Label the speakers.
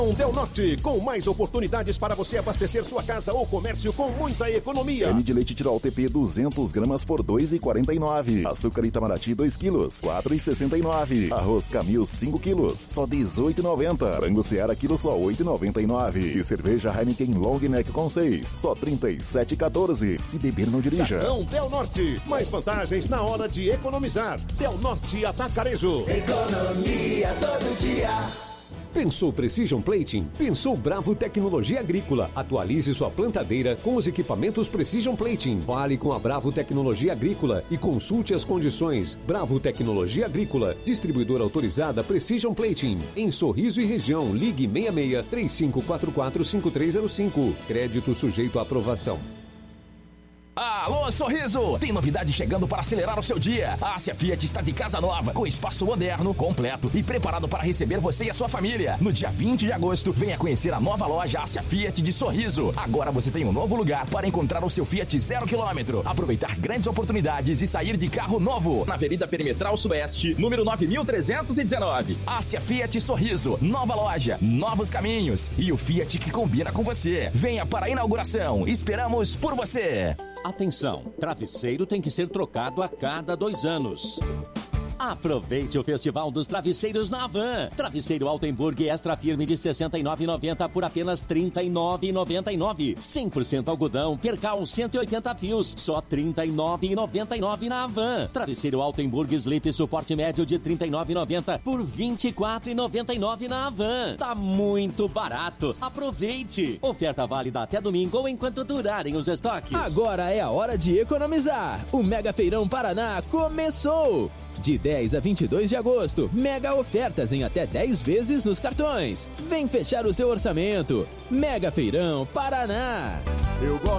Speaker 1: Del Norte, com mais oportunidades para você abastecer sua casa ou comércio com muita economia.
Speaker 2: Creme de leite Tirol TP 200 gramas por 2,49. Açúcar Itamaraty 2 quilos, 4,69. Arroz Camil 5 quilos, só 18,90. Frango Seara quilo só 8,99. E cerveja Heineken Long Neck com 6, só 37,14. Se beber, não dirija.
Speaker 1: Cartão Del Norte, mais vantagens na hora de economizar. Del Norte Atacarejo.
Speaker 3: Economia todo dia.
Speaker 4: Pensou Precision Plating? Pensou Bravo Tecnologia Agrícola. Atualize sua plantadeira com os equipamentos Precision Plating. Fale com a Bravo Tecnologia Agrícola e consulte as condições. Bravo Tecnologia Agrícola, distribuidora autorizada Precision Plating. Em Sorriso e região, ligue 66-3544-5305. Crédito sujeito à aprovação.
Speaker 5: Alô, Sorriso! Tem novidade chegando para acelerar o seu dia. A Ásia Fiat está de casa nova, com espaço moderno, completo e preparado para receber você e a sua família. No dia 20 de agosto, venha conhecer a nova loja Ásia Fiat de Sorriso. Agora você tem um novo lugar para encontrar o seu Fiat 0 km, aproveitar grandes oportunidades e sair de carro novo. Na Avenida Perimetral Sudoeste, número 9319. Ásia Fiat Sorriso, nova loja, novos caminhos e o Fiat que combina com você. Venha para a inauguração. Esperamos por você.
Speaker 6: Atenção, travesseiro tem que ser trocado a cada 2 anos. Aproveite o Festival dos Travesseiros na Havan. Travesseiro Altenburg Extra Firme de R$ 69,90 por apenas R$ 39,99. 100% algodão, percal 180 fios, só R$ 39,99 na Havan. Travesseiro Altenburg Sleep Suporte Médio de R$ 39,90 por R$ 24,99 na Havan. Tá muito barato. Aproveite. Oferta válida até domingo ou enquanto durarem os estoques.
Speaker 7: Agora é a hora de economizar. O Mega Feirão Paraná começou! De 10 a 22 de agosto, mega ofertas em até 10 vezes nos cartões. Vem fechar o seu orçamento. Mega Feirão Paraná.
Speaker 1: Eu gosto